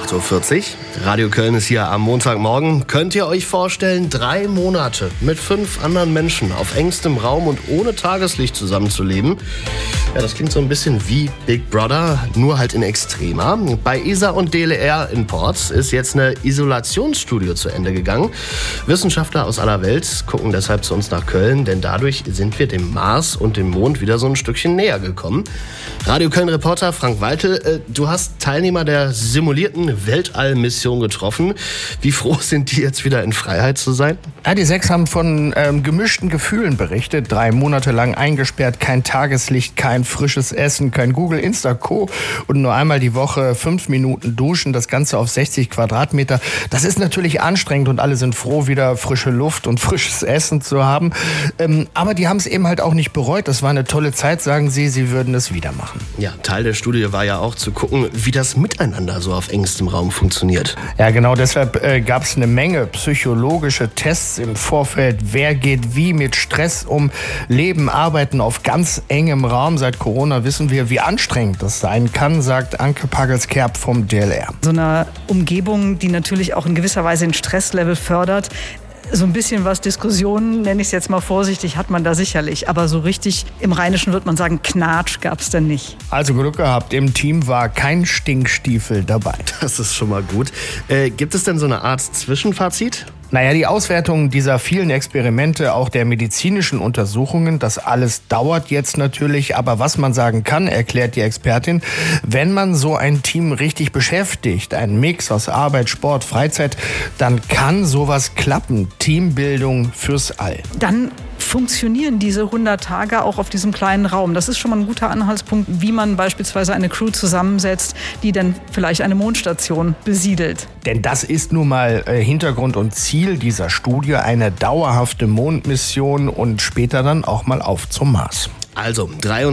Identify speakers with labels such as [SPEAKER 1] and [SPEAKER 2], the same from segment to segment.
[SPEAKER 1] 8.40 Uhr. Radio Köln ist hier am Montagmorgen. Könnt ihr euch vorstellen, 3 Monate mit 5 anderen Menschen auf engstem Raum und ohne Tageslicht zusammenzuleben? Ja, das klingt so ein bisschen wie Big Brother, nur halt in extremer. Bei ESA und DLR in Porz ist jetzt eine Isolationsstudie zu Ende gegangen. Wissenschaftler aus aller Welt gucken deshalb zu uns nach Köln, denn dadurch sind wir dem Mars und dem Mond wieder so ein Stückchen näher gekommen. Radio Köln-Reporter Frank Waltel, du hast Teilnehmer der simulierten Weltallmission getroffen. Wie froh sind die jetzt wieder in Freiheit zu sein?
[SPEAKER 2] Ja, die 6 haben von gemischten Gefühlen berichtet. 3 Monate lang eingesperrt, kein Tageslicht, kein frisches Essen, kein Google, Insta, Co. und nur einmal die Woche 5 Minuten duschen. Das Ganze auf 60 Quadratmeter. Das ist natürlich anstrengend und alle sind froh, wieder frische Luft und frisches Essen zu haben. Aber die haben es eben halt auch nicht bereut. Das war eine tolle Zeit, sagen sie. Sie würden es wieder machen.
[SPEAKER 1] Ja, Teil der Studie war ja auch zu gucken, wie das Miteinander so auf engstem Raum funktioniert.
[SPEAKER 2] Ja, genau. Deshalb gab es eine Menge psychologische Tests im Vorfeld. Wer geht wie mit Stress um? Leben, arbeiten auf ganz engem Raum. Seit Corona wissen wir, wie anstrengend das sein kann, sagt Anke Pagels-Kerb vom DLR.
[SPEAKER 3] So eine Umgebung, die natürlich auch in gewisser Weise den Stresslevel fördert. So ein bisschen was Diskussionen, nenne ich es jetzt mal vorsichtig, hat man da sicherlich. Aber so richtig im Rheinischen würde man sagen, Knatsch gab es denn nicht.
[SPEAKER 2] Also Glück gehabt, im Team war kein Stinkstiefel dabei.
[SPEAKER 1] Das ist schon mal gut. Gibt es denn so eine Art Zwischenfazit?
[SPEAKER 2] Naja, die Auswertung dieser vielen Experimente, auch der medizinischen Untersuchungen, das alles dauert jetzt natürlich. Aber was man sagen kann, erklärt die Expertin, wenn man so ein Team richtig beschäftigt, einen Mix aus Arbeit, Sport, Freizeit, dann kann sowas klappen. Teambildung fürs All.
[SPEAKER 3] Dann funktionieren diese 100 Tage auch auf diesem kleinen Raum. Das ist schon mal ein guter Anhaltspunkt, wie man beispielsweise eine Crew zusammensetzt, die dann vielleicht eine Mondstation besiedelt.
[SPEAKER 2] Denn das ist nun mal Hintergrund und Ziel dieser Studie, eine dauerhafte Mondmission und später dann auch mal auf zum Mars.
[SPEAKER 1] Also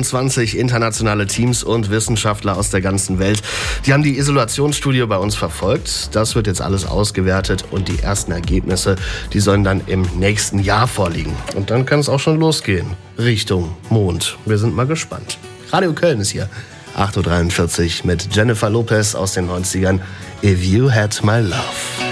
[SPEAKER 1] 23 internationale Teams und Wissenschaftler aus der ganzen Welt, die haben die Isolationsstudie bei uns verfolgt. Das wird jetzt alles ausgewertet und die ersten Ergebnisse, die sollen dann im nächsten Jahr vorliegen. Und dann kann es auch schon losgehen, Richtung Mond. Wir sind mal gespannt. Radio Köln ist hier, 8.43 Uhr mit Jennifer Lopez aus den 90ern. If You Had My Love.